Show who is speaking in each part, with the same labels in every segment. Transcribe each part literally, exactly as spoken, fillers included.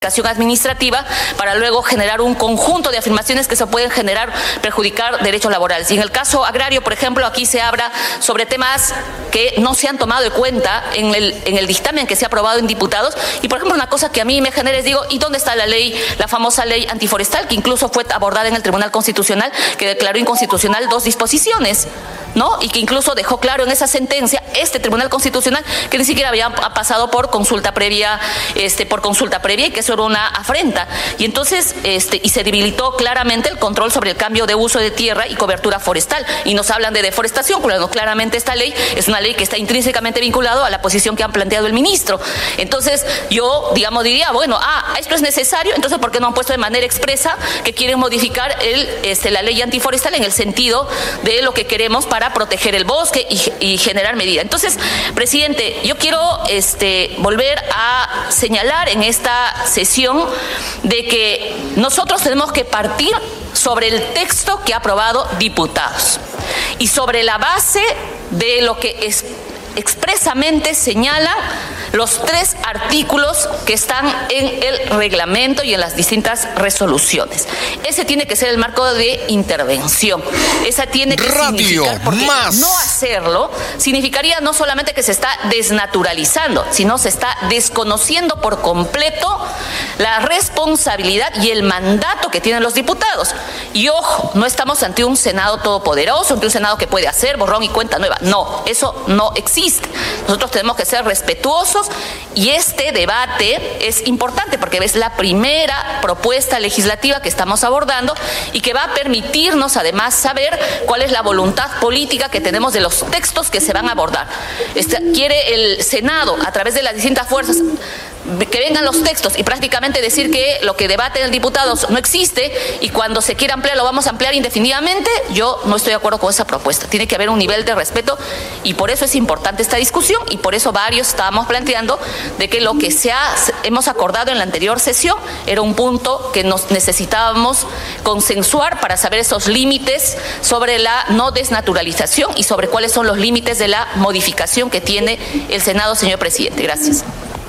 Speaker 1: administrativa para luego generar un conjunto de afirmaciones que se pueden generar, perjudicar derechos laborales. Y en el caso agrario, por ejemplo, aquí se habla sobre temas que no se han tomado en cuenta en el, en el dictamen que se ha aprobado en diputados. Y, por ejemplo, una cosa que a mí me genera es, digo, ¿y dónde está la ley, la famosa ley antiforestal, que incluso fue abordada en el Tribunal Constitucional, que declaró inconstitucional dos disposiciones, ¿no? Y que incluso dejó claro en esa sentencia este Tribunal Constitucional que ni siquiera había pasado por consulta previa, este, por consulta previa, y que eso era una afrenta. Y entonces, este, y se debilitó claramente el control sobre el cambio de uso de tierra y cobertura forestal. Y nos hablan de deforestación, cuando claramente esta ley es una ley que está intrínsecamente vinculada a la posición que han planteado el ministro. Entonces, yo, digamos, diría, bueno, ah, esto es necesario, entonces, ¿por qué no han puesto de manera expresa que quieren modificar el, este, la ley antiforestal en el sentido de lo que queremos para proteger el bosque y, y generar medidas? Entonces, presidente, yo quiero este, volver a señalar en esta sesión de que nosotros tenemos que partir sobre el texto que ha aprobado diputados y sobre la base de lo que es expresamente señala los tres artículos que están en el reglamento y en las distintas resoluciones. Ese tiene que ser el marco de intervención. Esa tiene que
Speaker 2: Radio
Speaker 1: significar, porque
Speaker 2: más.
Speaker 1: no hacerlo significaría no solamente que se está desnaturalizando, sino se está desconociendo por completo la responsabilidad y el mandato que tienen los diputados. Y ojo, no estamos ante un Senado todopoderoso, ante un Senado que puede hacer borrón y cuenta nueva. No, eso no existe. Nosotros tenemos que ser respetuosos y este debate es importante porque es la primera propuesta legislativa que estamos abordando y que va a permitirnos además saber cuál es la voluntad política que tenemos de los textos que se van a abordar. Este, quiere el Senado, a través de las distintas fuerzas, que vengan los textos y prácticamente decir que lo que debaten el diputado no existe y cuando se quiera ampliar lo vamos a ampliar indefinidamente. Yo no estoy de acuerdo con esa propuesta. Tiene que haber un nivel de respeto y por eso es importante esta discusión y por eso varios estábamos planteando de que lo que se ha, hemos acordado en la anterior sesión era un punto que nos necesitábamos consensuar para saber esos límites sobre la no desnaturalización y sobre cuáles son los límites de la modificación que tiene el Senado, señor presidente. Gracias.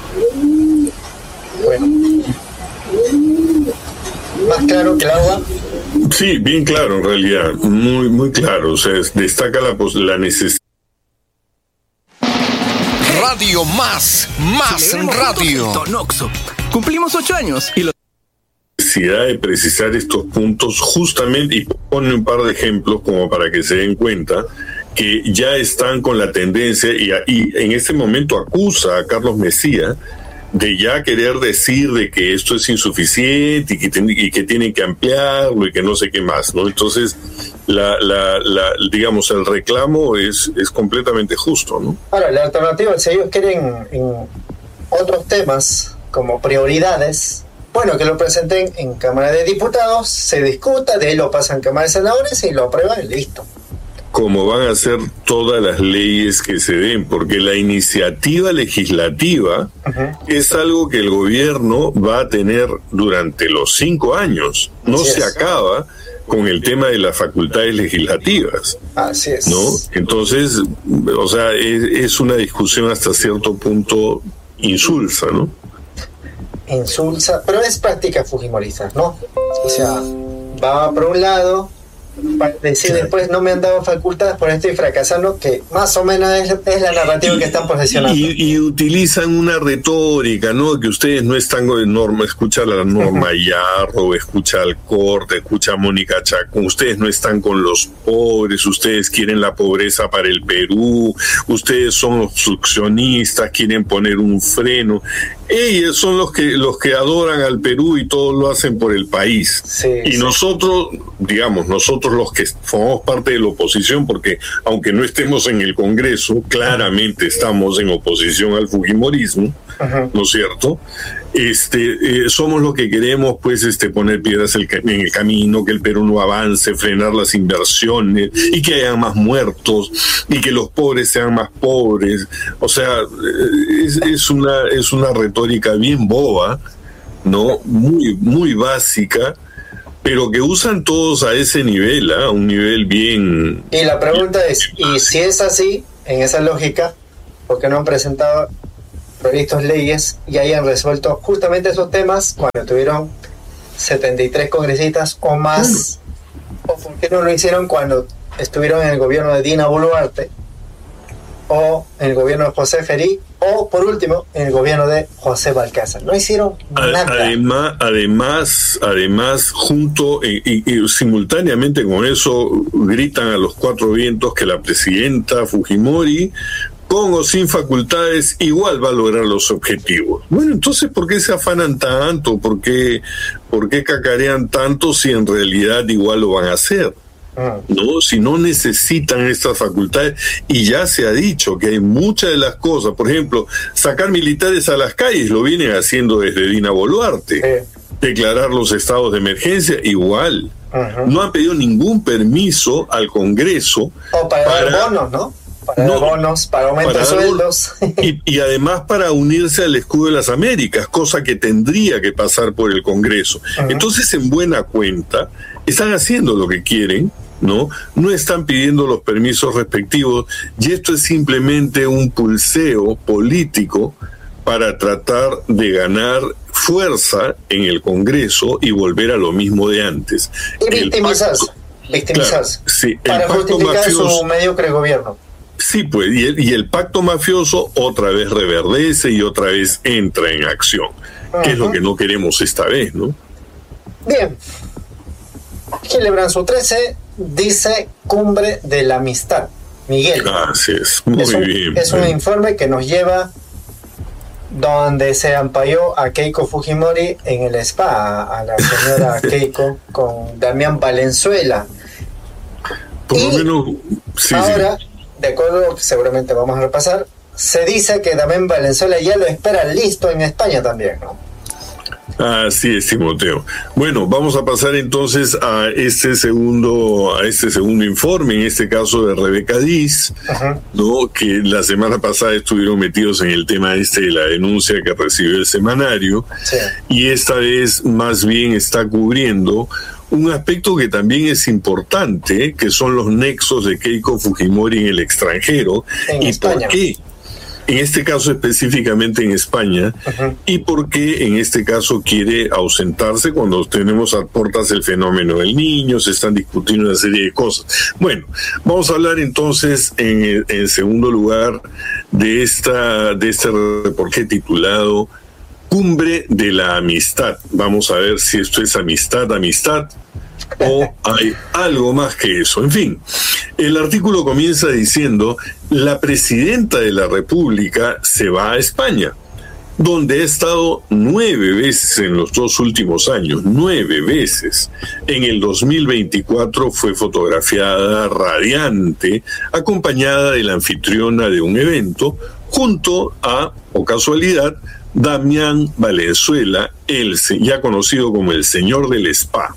Speaker 3: Bueno, más claro que el agua.
Speaker 4: Sí, bien claro en realidad, muy muy claro, o sea, destaca la, la necesidad.
Speaker 2: Radio Más, Más Radio.
Speaker 5: Tonoxo. Cumplimos ocho años y lo
Speaker 4: Necesidad de precisar estos puntos justamente y pone un par de ejemplos como para que se den cuenta que ya están con la tendencia y, y en este momento acusa a Carlos Messía de ya querer decir de que esto es insuficiente y que, ten, y que tienen que ampliarlo y que no sé qué más, ¿no? Entonces, la, la, la, digamos, el reclamo es, es completamente justo, ¿no?
Speaker 3: Ahora, la alternativa, si ellos quieren en otros temas como prioridades, bueno, que lo presenten en Cámara de Diputados, se discuta, de ahí lo pasan a Cámara de Senadores y lo aprueban y listo.
Speaker 4: Como van a ser todas las leyes que se den, porque la iniciativa legislativa uh-huh. es algo que el gobierno va a tener durante los cinco años. No Así se es. acaba con el tema de las facultades legislativas.
Speaker 3: Así es.
Speaker 4: ¿No? Entonces, o sea, es, es una discusión hasta cierto punto insulsa, ¿no?
Speaker 3: Insulsa, pero es práctica fujimorista, ¿no? O sea, va por un lado, para decir claro. después no me han dado facultades, por esto estoy fracasando, que más o menos es, es la narrativa y, que están posesionando.
Speaker 4: Y, y utilizan una retórica, ¿no? Que ustedes no están con Norma, escucha a la Norma Yarro, escucha al Corte, escucha a Mónica Chacón, ustedes no están con los pobres, ustedes quieren la pobreza para el Perú, ustedes son obstruccionistas, quieren poner un freno. Ellos son los que los que adoran al Perú y todos lo hacen por el país.
Speaker 3: Sí,
Speaker 4: y
Speaker 3: sí.
Speaker 4: nosotros, digamos, nosotros los que formamos parte de la oposición, porque aunque no estemos en el Congreso, claramente estamos en oposición al fujimorismo, uh-huh. ¿no es cierto? Este, eh, somos los que queremos, pues, este, poner piedras en el camino, que el Perú no avance, frenar las inversiones y que haya más muertos y que los pobres sean más pobres. O sea, es, es una es una retórica bien boba, ¿no? Muy muy básica, pero que usan todos a ese nivel, ¿eh? A un nivel bien.
Speaker 3: Y la pregunta es, ¿y si es así, en esa lógica, por qué no han presentado proyectos leyes y hayan resuelto justamente esos temas cuando tuvieron setenta y tres congresistas o más, o por qué no lo hicieron cuando estuvieron en el gobierno de Dina Boluarte, o en el gobierno de José Ferí, o por último en el gobierno de José Balcázar. No hicieron nada.
Speaker 4: Además, además, además junto y, y, y simultáneamente con eso gritan a los cuatro vientos que la presidenta Fujimori, con o sin facultades, igual va a lograr los objetivos. Bueno, entonces, ¿por qué se afanan tanto? ¿Por qué, por qué cacarean tanto si en realidad igual lo van a hacer? No, si no necesitan estas facultades, y ya se ha dicho que hay muchas de las cosas, por ejemplo, sacar militares a las calles, lo vienen haciendo desde Dina Boluarte, sí. Declarar los estados de emergencia, igual. Uh-huh. No han pedido ningún permiso al Congreso.
Speaker 3: O para, para dar bonos, ¿no? Para no, dar bonos, para aumentar para sueldos.
Speaker 4: Y, y además para unirse al escudo de las Américas, cosa que tendría que pasar por el Congreso. Uh-huh. Entonces, en buena cuenta, están haciendo lo que quieren, ¿no? No están pidiendo los permisos respectivos, y esto es simplemente un pulseo político para tratar de ganar fuerza en el Congreso y volver a lo mismo de antes.
Speaker 3: Y victimizarse, victimizarse,
Speaker 4: claro, sí,
Speaker 3: para justificar mafioso, su mediocre gobierno.
Speaker 4: Sí, pues, y el, y el pacto mafioso otra vez reverdece y otra vez entra en acción, uh-huh. que es lo que no queremos esta vez, ¿no?
Speaker 3: Bien. Gilebranzo trece dice Cumbre de la Amistad. Miguel.
Speaker 4: Así es, muy
Speaker 3: es un,
Speaker 4: bien.
Speaker 3: Es un informe que nos lleva donde se ampalló a Keiko Fujimori en el spa, a la señora Keiko, con Damián Valenzuela.
Speaker 4: Por
Speaker 3: y
Speaker 4: lo menos, sí,
Speaker 3: ahora,
Speaker 4: sí.
Speaker 3: de acuerdo, seguramente vamos a repasar, se dice que Damián Valenzuela ya lo espera listo en España también, ¿no?
Speaker 4: Así es, Timoteo. Bueno, vamos a pasar entonces a este segundo, a este segundo informe, en este caso de Rebeca Diz, uh-huh. ¿no? Que la semana pasada estuvieron metidos en el tema este de la denuncia que recibió el semanario, sí. Y esta vez más bien está cubriendo un aspecto que también es importante, que son los nexos de Keiko Fujimori en el extranjero.
Speaker 3: En
Speaker 4: y
Speaker 3: España.
Speaker 4: ¿Por qué? En este caso específicamente en España, uh-huh. y por qué en este caso quiere ausentarse cuando tenemos a puertas el fenómeno del niño, se están discutiendo una serie de cosas. Bueno, vamos a hablar entonces en, en segundo lugar de esta de este reportaje titulado Cumbre de la Amistad. Vamos a ver si esto es amistad, amistad, o hay algo más que eso. En fin, el artículo comienza diciendo: la presidenta de la República se va a España, donde ha estado nueve veces en los dos últimos años, nueve veces. En el dos mil veinticuatro fue fotografiada radiante, acompañada de la anfitriona de un evento, junto a, o casualidad, Damián Valenzuela, el ya conocido como el señor del spa.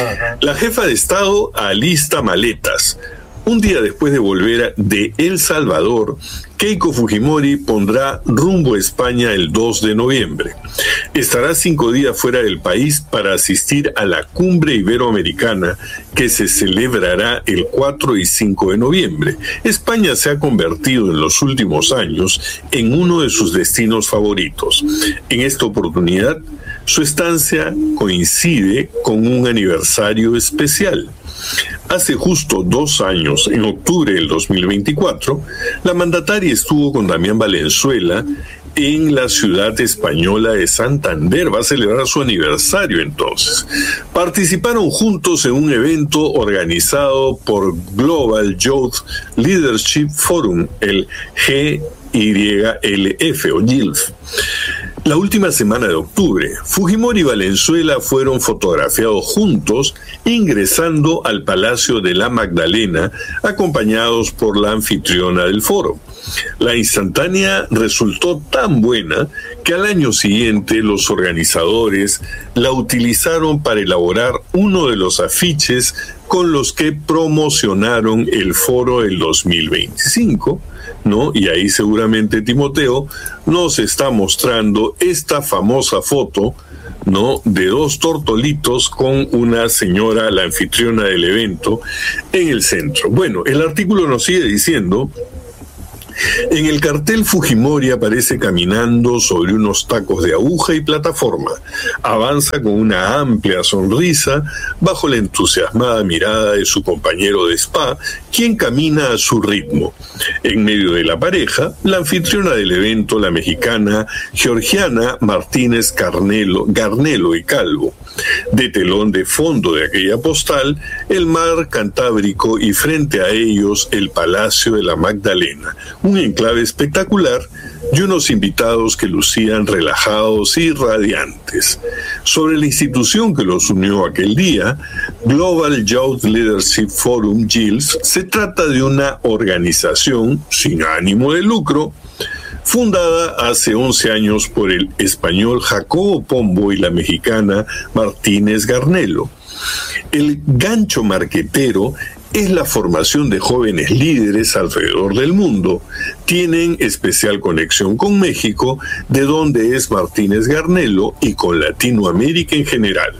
Speaker 4: La jefa de Estado alista maletas. Un día después de volver de El Salvador, Keiko Fujimori pondrá rumbo a España el dos de noviembre. Estará cinco días fuera del país para asistir a la Cumbre Iberoamericana que se celebrará el cuatro y cinco de noviembre. España se ha convertido en los últimos años en uno de sus destinos favoritos. En esta oportunidad, su estancia coincide con un aniversario especial. Hace justo dos años, en octubre del dos mil veinticuatro, la mandataria estuvo con Damián Valenzuela en la ciudad española de Santander. Va a celebrar su aniversario entonces. Participaron juntos en un evento organizado por Global Youth Leadership Forum, el G Y L F o G I L F. La última semana de octubre, Fujimori y Valenzuela fueron fotografiados juntos ingresando al Palacio de la Magdalena, acompañados por la anfitriona del foro. La instantánea resultó tan buena que al año siguiente los organizadores la utilizaron para elaborar uno de los afiches con los que promocionaron el foro del dos mil veinticinco, ¿no? Y ahí seguramente Timoteo nos está mostrando esta famosa foto, ¿no? De dos tortolitos con una señora, la anfitriona del evento, en el centro. Bueno, el artículo nos sigue diciendo En el cartel, Fujimori aparece caminando sobre unos tacos de aguja y plataforma. Avanza con una amplia sonrisa bajo la entusiasmada mirada de su compañero de spa, quien camina a su ritmo. En medio de la pareja, la anfitriona del evento, la mexicana Georgiana Martínez Garnelo, Garnelo y Calvo. De telón de fondo de aquella postal, el mar Cantábrico y frente a ellos el Palacio de la Magdalena, un enclave espectacular y unos invitados que lucían relajados y radiantes. Sobre la institución que los unió aquel día, Global Youth Leadership Forum G I L F, se trata de una organización sin ánimo de lucro, fundada hace once años por el español Jacobo Pombo y la mexicana Martínez Garnelo. El gancho marquetero es la formación de jóvenes líderes alrededor del mundo. Tienen especial conexión con México, de donde es Martínez Garnelo, y con Latinoamérica en general.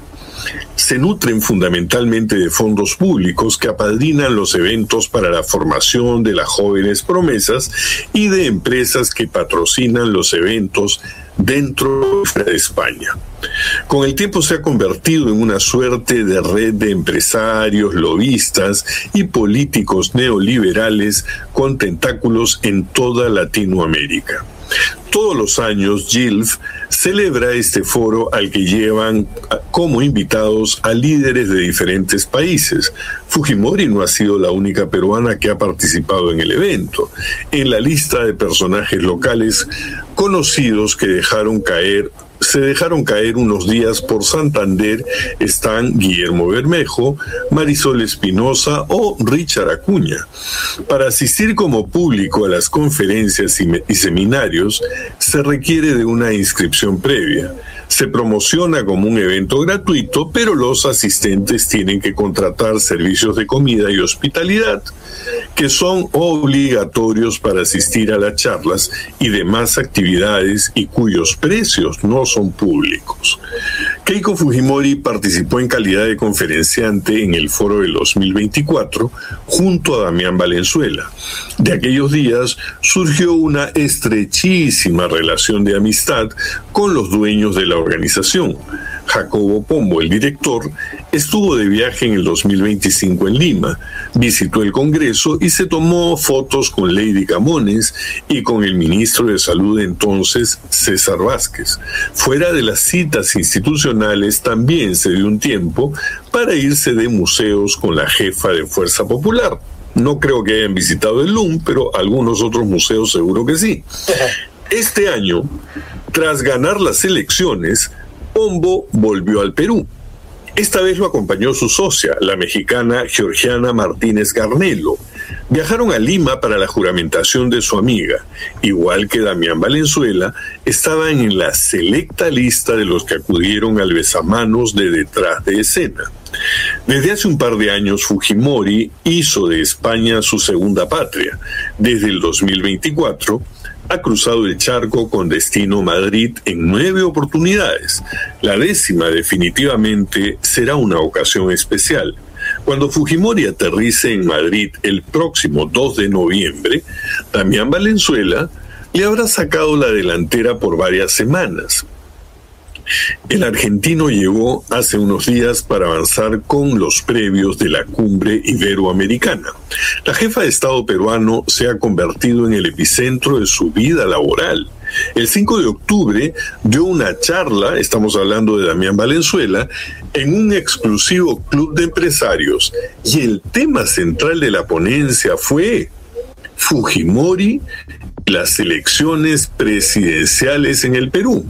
Speaker 4: Se nutren fundamentalmente de fondos públicos que apadrinan los eventos para la formación de las jóvenes promesas y de empresas que patrocinan los eventos dentro y fuera de España. Con el tiempo se ha convertido en una suerte de red de empresarios, lobistas y políticos neoliberales con tentáculos en toda Latinoamérica. Todos los años, G I L F celebra este foro al que llevan como invitados a líderes de diferentes países. Fujimori no ha sido la única peruana que ha participado en el evento. En la lista de personajes locales conocidos que dejaron caer se dejaron caer unos días por Santander están Guillermo Bermejo, Marisol Espinosa o Richard Acuña. Para asistir como público a las conferencias y, y seminarios se requiere de una inscripción previa. Se promociona como un evento gratuito, pero los asistentes tienen que contratar servicios de comida y hospitalidad, que son obligatorios para asistir a las charlas y demás actividades y cuyos precios no son públicos. Keiko Fujimori participó en calidad de conferenciante en el foro del dos mil veinticuatro junto a Damián Valenzuela. De aquellos días surgió una estrechísima relación de amistad con los dueños de la organización. Jacobo Pombo, el director, estuvo de viaje en el dos mil veinticinco en Lima, visitó el Congreso y se tomó fotos con Lady Camones y con el ministro de Salud de entonces, César Vázquez. Fuera de las citas institucionales también se dio un tiempo para irse de museos con la jefa de Fuerza Popular. No creo que hayan visitado el L U M, pero algunos otros museos seguro que sí. Este año, tras ganar las elecciones, Pombo volvió al Perú. Esta vez lo acompañó su socia, la mexicana Georgiana Martínez Garnelo. Viajaron a Lima para la juramentación de su amiga. Igual que Damián Valenzuela, estaban en la selecta lista de los que acudieron al besamanos de detrás de escena. Desde hace un par de años, Fujimori hizo de España su segunda patria. Desde el dos mil veinticuatro, ha cruzado el charco con destino Madrid en nueve oportunidades. La décima definitivamente será una ocasión especial. Cuando Fujimori aterrice en Madrid el próximo dos de noviembre, Damián Valenzuela le habrá sacado la delantera por varias semanas. El argentino llegó hace unos días para avanzar con los previos de la cumbre iberoamericana. La jefa de Estado peruano se ha convertido en el epicentro de su vida laboral. El cinco de octubre dio una charla, estamos hablando de Damián Valenzuela, en un exclusivo club de empresarios. Y el tema central de la ponencia fue Fujimori y las elecciones presidenciales en el Perú.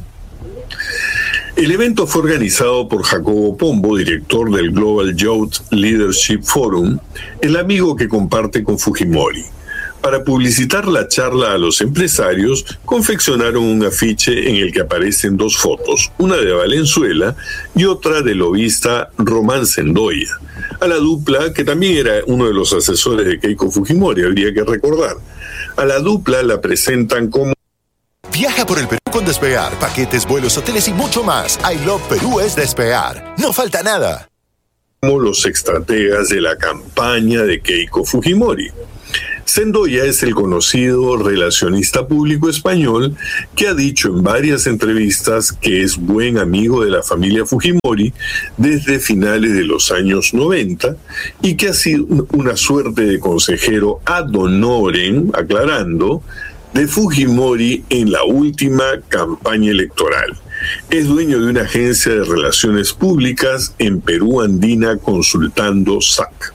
Speaker 4: El evento fue organizado por Jacobo Pombo, director del Global Youth Leadership Forum, el amigo que comparte con Fujimori. Para publicitar la charla a los empresarios, confeccionaron un afiche en el que aparecen dos fotos, una de Valenzuela y otra del lobista Román Sendoya. A la dupla, que también era uno de los asesores de Keiko Fujimori, habría que recordar. A la dupla la presentan como...
Speaker 6: Viaja por el Perú con Despegar. Paquetes, vuelos, hoteles y mucho más. I Love Perú es Despegar. No falta nada.
Speaker 4: Como los estrategas de la campaña de Keiko Fujimori. Sendoya es el conocido relacionista público español que ha dicho en varias entrevistas que es buen amigo de la familia Fujimori desde finales de los años noventa y que ha sido una suerte de consejero ad honorem, aclarando, de Fujimori en la última campaña electoral. Es dueño de una agencia de relaciones públicas en Perú Andina Consultando S A C.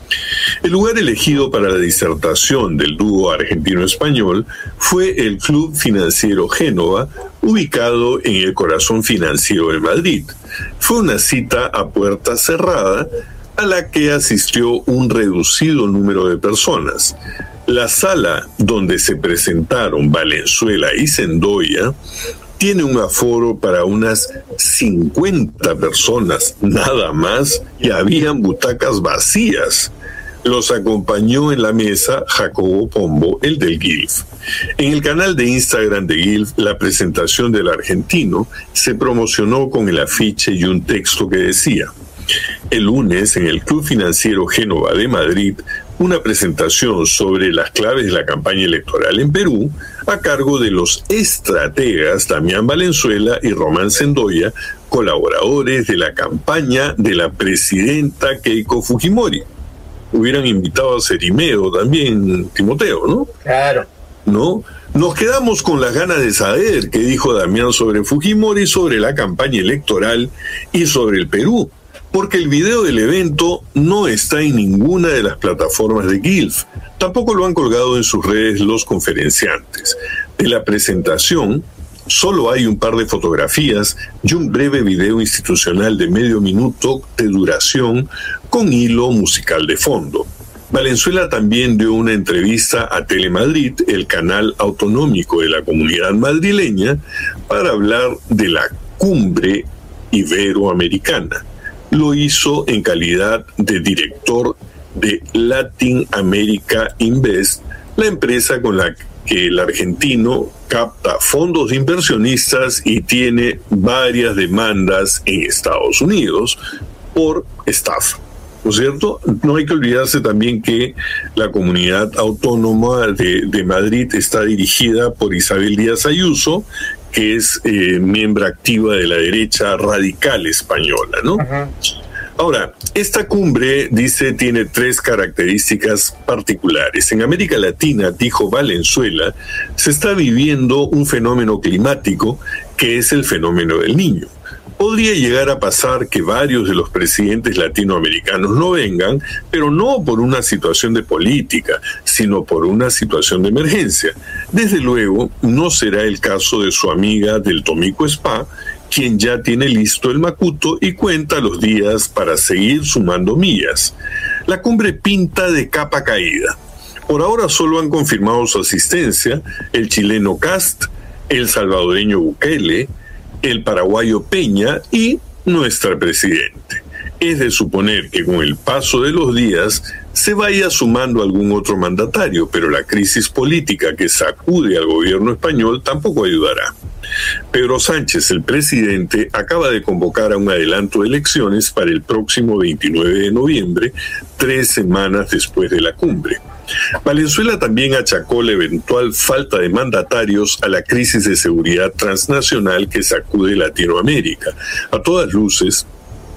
Speaker 4: El lugar elegido para la disertación del dúo argentino-español fue el Club Financiero Génova, ubicado en el corazón financiero de Madrid. Fue una cita a puerta cerrada a la que asistió un reducido número de personas. La sala donde se presentaron Valenzuela y Sendoya tiene un aforo para unas cincuenta personas, nada más, y habían butacas vacías. Los acompañó en la mesa Jacobo Pombo, el del G I L F. En el canal de Instagram de G I L F, la presentación del argentino se promocionó con el afiche y un texto que decía: el lunes, en el Club Financiero Génova de Madrid, una presentación sobre las claves de la campaña electoral en Perú, a cargo de los estrategas Damián Valenzuela y Román Sendoya, colaboradores de la campaña de la presidenta Keiko Fujimori. Hubieran invitado a Cerimeo también, Timoteo, ¿no?
Speaker 3: Claro.
Speaker 4: ¿No? Nos quedamos con las ganas de saber qué dijo Damián sobre Fujimori, sobre la campaña electoral y sobre el Perú, porque el video del evento no está en ninguna de las plataformas de G I L F. Tampoco lo han colgado en sus redes los conferenciantes. De la presentación solo hay un par de fotografías y un breve video institucional de medio minuto de duración con hilo musical de fondo. Valenzuela también dio una entrevista a Telemadrid, el canal autonómico de la comunidad madrileña, para hablar de la cumbre iberoamericana. Lo hizo en calidad de director de Latin America Invest, la empresa con la que el argentino capta fondos de inversionistas y tiene varias demandas en Estados Unidos por estafa. ¿No es cierto? No hay que olvidarse también que la comunidad autónoma de, de Madrid está dirigida por Isabel Díaz Ayuso, que es eh, miembro activa de la derecha radical española, ¿no? Ajá. Ahora, esta cumbre, dice, tiene tres características particulares. En América Latina, dijo Valenzuela, se está viviendo un fenómeno climático que es el fenómeno del Niño. Podría llegar a pasar que varios de los presidentes latinoamericanos no vengan, pero no por una situación de política, sino por una situación de emergencia. Desde luego, no será el caso de su amiga del Tomico Spa, quien ya tiene listo el Macuto y cuenta los días para seguir sumando millas. La cumbre pinta de capa caída. Por ahora solo han confirmado su asistencia el chileno Kast, el salvadoreño Bukele, el paraguayo Peña y nuestra presidente. Es de suponer que con el paso de los días se vaya sumando algún otro mandatario, pero la crisis política que sacude al gobierno español tampoco ayudará. Pedro Sánchez, el presidente, acaba de convocar a un adelanto de elecciones para el próximo veintinueve de noviembre, tres semanas después de la cumbre. Valenzuela también achacó la eventual falta de mandatarios a la crisis de seguridad transnacional que sacude Latinoamérica. A todas luces,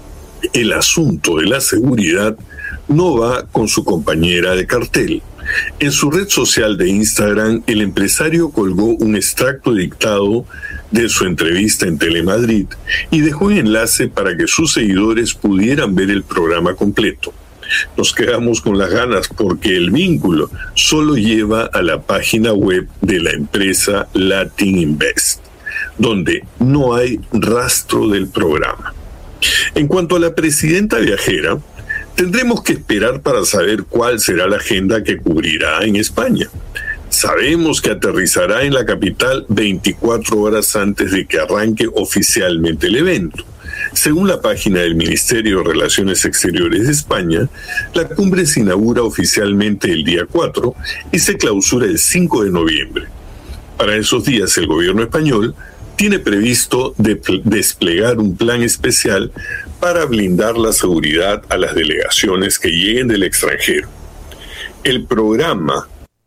Speaker 4: el asunto de la seguridad no va con su compañera de cartel. En su red social de Instagram, el empresario colgó un extracto dictado de su entrevista en Telemadrid y dejó un enlace para que sus seguidores pudieran ver el programa completo. Nos quedamos con las ganas porque el vínculo solo lleva a la página web de la empresa Latin Invest, donde no hay rastro del programa. En cuanto a la presidenta viajera, tendremos que esperar para saber cuál será la agenda que cubrirá en España. Sabemos que aterrizará en la capital veinticuatro horas antes de que arranque oficialmente el evento. Según la página del Ministerio de Relaciones Exteriores de España, la cumbre se inaugura oficialmente el día cuatro y se clausura el cinco de noviembre. Para esos días, el gobierno español tiene previsto de desplegar un plan especial para blindar la seguridad a las delegaciones que lleguen del extranjero. El programa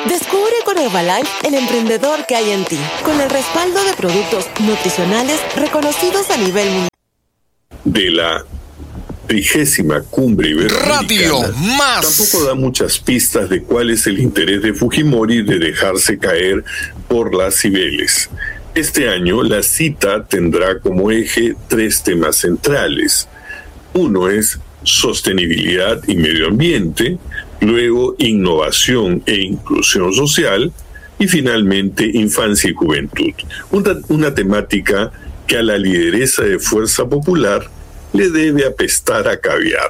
Speaker 7: Descubre con Herbalife el emprendedor que hay en ti, con el respaldo de productos nutricionales reconocidos a nivel mundial.
Speaker 4: De la trigésima cumbre iberoamericana,
Speaker 2: Radio Más.
Speaker 4: Tampoco da muchas pistas de cuál es el interés de Fujimori de dejarse caer por las Cibeles. Este año la cita tendrá como eje tres temas centrales. Uno es sostenibilidad y medio ambiente, luego innovación e inclusión social y finalmente infancia y juventud. Una, una temática que a la lideresa de Fuerza Popular le debe apestar a caviar.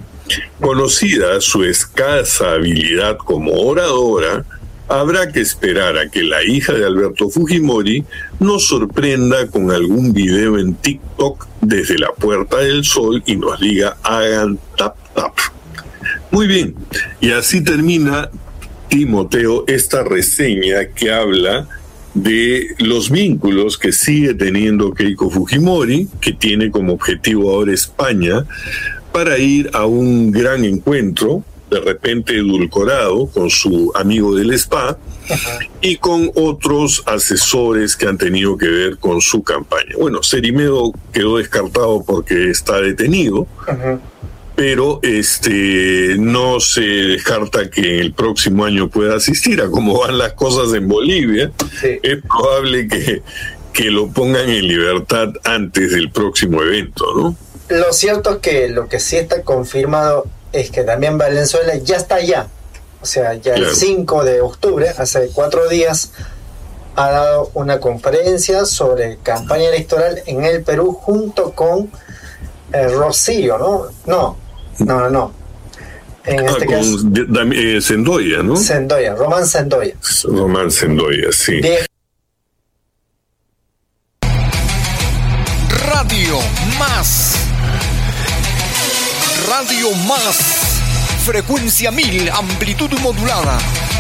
Speaker 4: Conocida su escasa habilidad como oradora, habrá que esperar a que la hija de Alberto Fujimori nos sorprenda con algún video en TikTok desde la Puerta del Sol y nos diga hagan tap tap. Muy bien, y así termina, Timoteo, esta reseña que habla de los vínculos que sigue teniendo Keiko Fujimori, que tiene como objetivo ahora España, para ir a un gran encuentro, de repente edulcorado, con su amigo del spa, y con otros asesores que han tenido que ver con su campaña. Bueno, Cerimedo quedó descartado porque está detenido, uh-huh. pero este no se descarta que el próximo año pueda asistir. A cómo van las cosas en Bolivia, sí. es probable que, que lo pongan en libertad antes del próximo evento, ¿no?
Speaker 3: Lo cierto es que lo que sí está confirmado es que Damián Valenzuela ya está allá. O sea, ya claro. el cinco de octubre, hace cuatro días, ha dado una conferencia sobre campaña electoral en el Perú junto con eh, Rocío, ¿no? No, no, no, no. En
Speaker 4: ah,
Speaker 3: este
Speaker 4: con
Speaker 3: caso,
Speaker 4: eh, Sendoya, ¿no?
Speaker 3: Sendoya, Román Sendoya.
Speaker 4: Román Sendoya, sí.
Speaker 3: Bien.
Speaker 2: Radio Más. Radio Más. Frecuencia mil, amplitud modulada.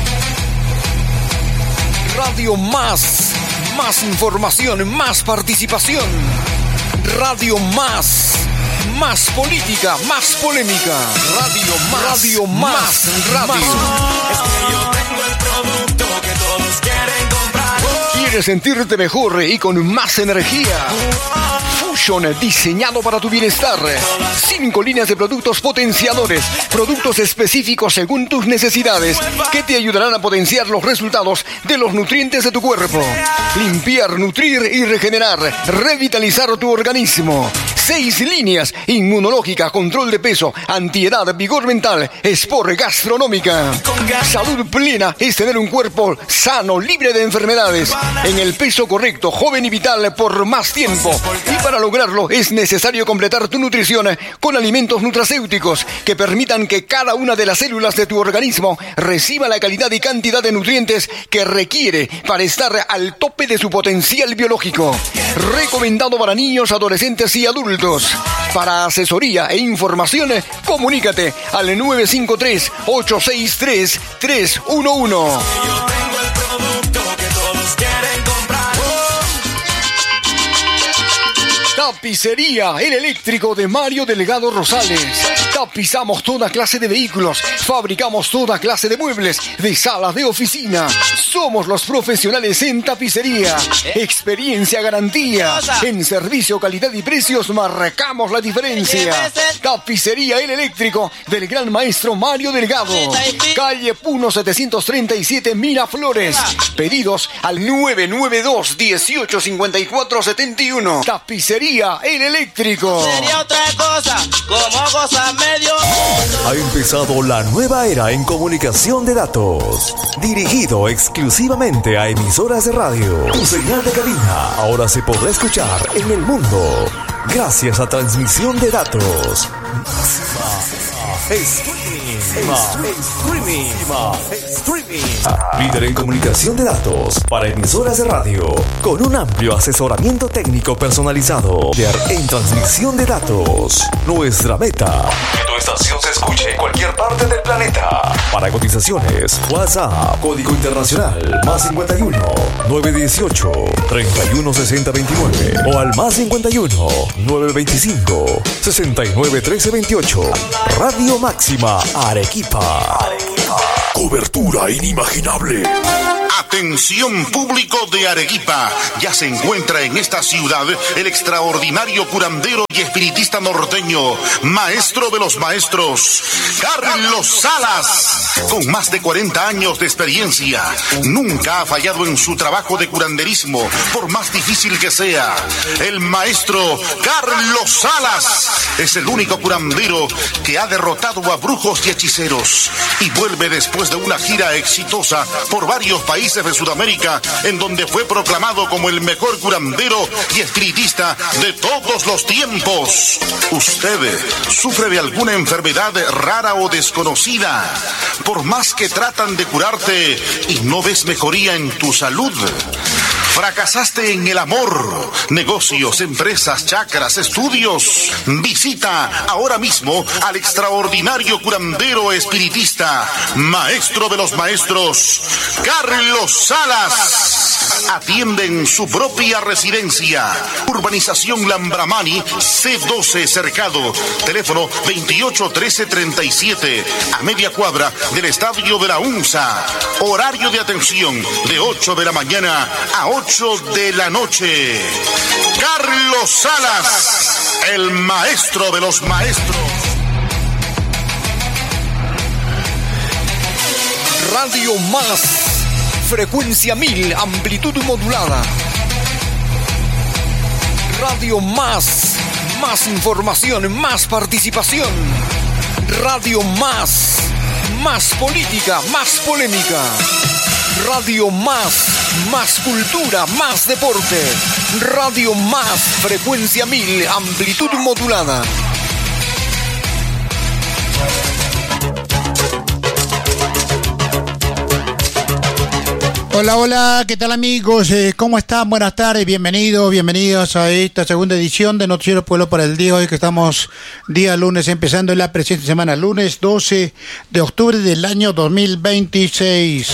Speaker 2: Radio Más. Más información, más participación. Radio Más. Más política, más polémica. Radio Más. Radio Más. Radio.
Speaker 8: Es que yo tengo el producto que todos quieren comprar.
Speaker 2: ¿Quieres sentirte mejor y con más energía? Fusion, diseñado para tu bienestar. Cinco líneas de productos potenciadores, productos específicos según tus necesidades, que te ayudarán a potenciar los resultados de los nutrientes de tu cuerpo. Limpiar, nutrir y regenerar, revitalizar tu organismo. Seis líneas: inmunológica, control de peso, antiedad, vigor mental, sport, gastronómica. Salud plena es tener un cuerpo sano, libre de enfermedades, en el peso correcto, joven y vital por más tiempo. Y para lograrlo es necesario completar tu nutrición con alimentos nutracéuticos que permitan que cada una de las células de tu organismo reciba la calidad y cantidad de nutrientes que requiere para estar al tope de su potencial biológico. Recomendado para niños, adolescentes y adultos. Para asesoría e información, comunícate al nueve cinco tres, ocho seis tres, tres uno uno.
Speaker 8: Yo tengo el producto que todos quieren comprar.
Speaker 2: Tapicería El Eléctrico de Mario Delgado Rosales. Tapizamos toda clase de vehículos, fabricamos toda clase de muebles, de salas de oficina. Somos los profesionales en tapicería. Experiencia, garantía. En servicio, calidad y precios marcamos la diferencia. Tapicería El Eléctrico del gran maestro Mario Delgado. Calle Puno setecientos treinta y siete, Miraflores. Pedidos al nueve nueve dos, uno ocho cinco cuatro siete uno. Tapicería El Eléctrico.
Speaker 8: Sería otra cosa, como cosas medio.
Speaker 9: Ha empezado la nueva era en comunicación de datos, dirigido exclusivamente a emisoras de radio. Tu señal de cabina ahora se podrá escuchar en el mundo gracias a transmisión de datos. Streaming. Streaming. Streaming. Líder en comunicación de datos para emisoras de radio, con un amplio asesoramiento técnico personalizado en transmisión de datos. Nuestra meta: que tu estación se escuche en cualquier parte del planeta. Para cotizaciones, WhatsApp, código internacional, más cincuenta y uno, novecientos dieciocho, treinta y uno sesenta veintinueve o al más cincuenta y uno, novecientos veinticinco, sesenta y nueve trece veintiocho. Radio Máxima Arequipa. Arequipa.
Speaker 10: Cobertura inimaginable.
Speaker 11: Atención público de Arequipa, ya se encuentra en esta ciudad el extraordinario curandero y espiritista norteño, maestro de los maestros, Carlos Salas. Con más de cuarenta años de experiencia, nunca ha fallado en su trabajo de curanderismo, por más difícil que sea. El maestro Carlos Salas es el único curandero que ha derrotado a brujos y hechiceros y vuelve después de una gira exitosa por varios países de Sudamérica, en donde fue proclamado como el mejor curandero y espiritista de todos los tiempos. ¿Usted sufre de alguna enfermedad rara o desconocida? Por más que tratan de curarte y no ves mejoría en tu salud. ¿Fracasaste en el amor, negocios, empresas, chakras, estudios? Visita ahora mismo al extraordinario curandero espiritista, maestro de los maestros, Carlos Salas. Atiende en su propia residencia. Urbanización Lambramani, C doce Cercado. Teléfono veintiocho trece treinta y siete, a media cuadra del Estadio de la UNSA. Horario de atención de ocho de la mañana a ocho de la noche. Carlos Salas, el maestro de los maestros.
Speaker 2: Radio Más, frecuencia mil, amplitud modulada. Radio Más, más información, más participación. Radio Más, más política, más polémica. Radio Más, más cultura, más deporte. Radio Más, frecuencia mil, amplitud modulada.
Speaker 12: Hola, hola, ¿qué tal amigos? Eh, ¿Cómo están? Buenas tardes, bienvenidos, bienvenidos a esta segunda edición de Noticiero Pueblo para el día de hoy, que estamos día lunes, empezando la presente semana, lunes doce de octubre del año dos mil veintiséis.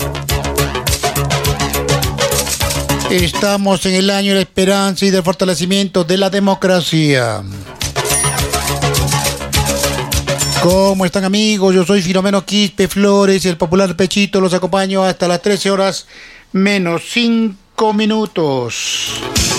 Speaker 12: Estamos en el año de la esperanza y del fortalecimiento de la democracia. ¿Cómo están amigos? Yo soy Filomeno Quispe Flores, el popular Pechito, los acompaño hasta las trece horas menos cinco minutos.